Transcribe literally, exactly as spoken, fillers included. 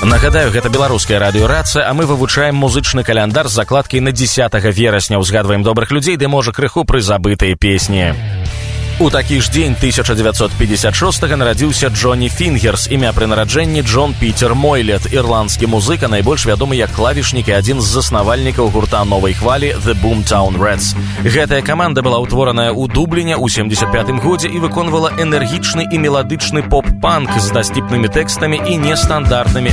Нагадаю, гэта беларуская радыёрацыя, а мы вывучаем музычны каляндар з закладкай на дзесятага верасня. Узгадваем добрых людзей, ды можа крыху прызабытыя песні. У такі ж дзень тысяча дзевяцьсот пятьдесят шостага нарадзіўся Джонні Фінгерс, імя пры нараджэнні Джон Пітер Мойлет, ірландскі музыка, найбольш вядомы як клавішнік і адзін з заснавальнікаў гурта новай хвалі The Boomtown Rats. Гэтая каманда была ўтвораная ў Дубліне ў семдзесят пятым годзе і выконвала энергічны і меладычны поп-панк з дасціпнымі тэкстамі і нестандартнымі